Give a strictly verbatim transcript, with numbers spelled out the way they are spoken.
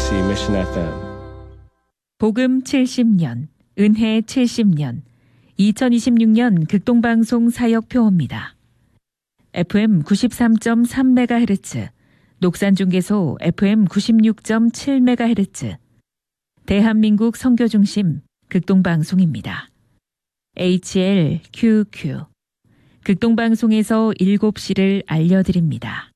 케이비씨 Mission 에프엠. 복음 칠십 년, 은혜 칠십 년, 이천이십육 년 극동방송 사역표입니다. 에프엠 구십삼 점 삼 메가헤르츠, 녹산중계소 에프엠 구십육 점 칠 메가헤르츠, 대한민국 선교중심 극동방송입니다. 에이치엘큐큐, 극동방송에서 일곱 시를 알려드립니다.